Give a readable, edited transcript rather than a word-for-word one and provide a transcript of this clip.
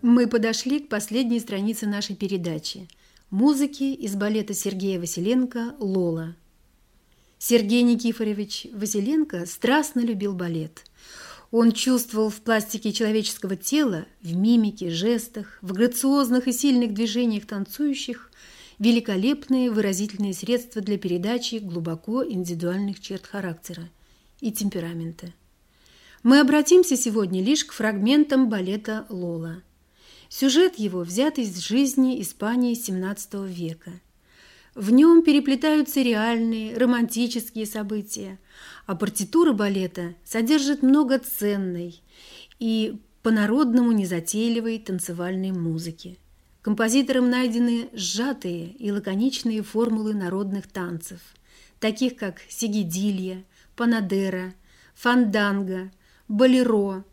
Мы подошли к последней странице нашей передачи – музыки из балета Сергея Василенко «Лола». Сергей Никифорович Василенко страстно любил балет. Он чувствовал в пластике человеческого тела, в мимике, жестах, в грациозных и сильных движениях танцующих великолепные выразительные средства для передачи глубоко индивидуальных черт характера и темперамента. Мы обратимся сегодня лишь к фрагментам балета «Лола». Сюжет его взят из жизни Испании XVII века. В нем переплетаются реальные, романтические события, а партитура балета содержит много ценной и по-народному незатейливой танцевальной музыки. Композитором найдены сжатые и лаконичные формулы народных танцев, таких как сигидилья, панадера, фанданго, болеро,